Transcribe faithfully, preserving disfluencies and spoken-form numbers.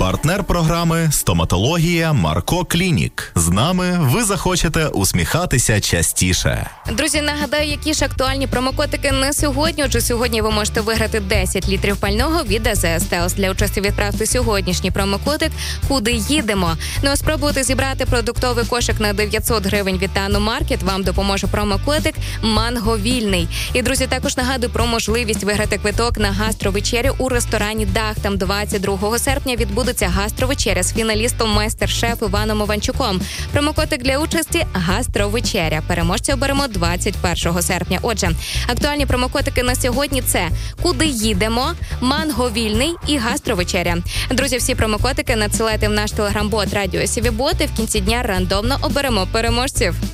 Партнер програми «Стоматологія Марко Клінік». З нами ви захочете усміхатися частіше. Друзі, нагадаю, які ж актуальні промокодики на сьогодні. Отже, сьогодні ви можете виграти десять літрів пального від АЗС Стелс. Для участі відправте сьогоднішній промокодик «Куди їдемо?». Ну а спробувати зібрати продуктовий кошик на дев'ятсот гривень від Тану Маркет вам допоможе промокодик «Манго Вільний». І, друзі, також нагадую про можливість виграти квиток на гастровечерю у ресторані «Дах». Там двадцять другого серпня відбудеться гастровечеря з фіналістом майстер-шеф Іваном Іванчуком. Промокодик для участі «Гастровечеря». Переможця оберемо двадцять першого серпня. Отже, актуальні промокодики на сьогодні – це «Куди їдемо?», «Манго Вільний» і «Гастровечеря». Друзі, всі промокодики надсилайте в наш телеграм-бот «Радіо Сівібот» і в кінці дня рандомно оберемо переможців.